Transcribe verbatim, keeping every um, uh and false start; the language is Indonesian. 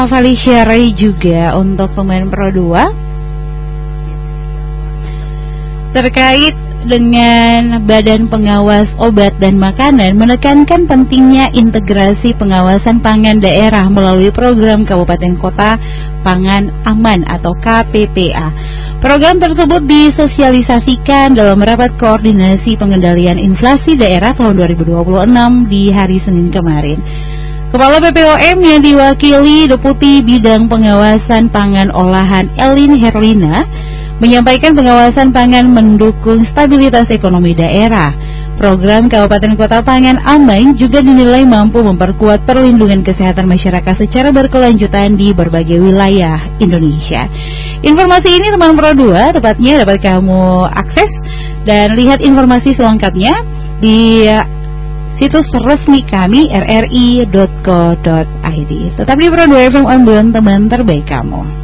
Felicia Ray juga untuk pemain Pro dua terkait dengan Badan Pengawas Obat dan Makanan menekankan pentingnya integrasi pengawasan pangan daerah melalui program Kabupaten Kota Pangan Aman atau K P P A. Program tersebut disosialisasikan dalam rapat koordinasi pengendalian inflasi daerah tahun dua ribu dua puluh enam di hari Senin kemarin. Kepala B P O M yang diwakili Deputi Bidang Pengawasan Pangan Olahan Elin Herlina menyampaikan pengawasan pangan mendukung stabilitas ekonomi daerah. Program Kabupaten Kota Pangan Aman juga dinilai mampu memperkuat perlindungan kesehatan masyarakat secara berkelanjutan di berbagai wilayah Indonesia. Informasi ini teman Pro dua tepatnya dapat kamu akses dan lihat informasi selengkapnya di situs resmi kami r r i dot co dot i d. Tetap di Pro dua F M Ambon, teman terbaik kamu.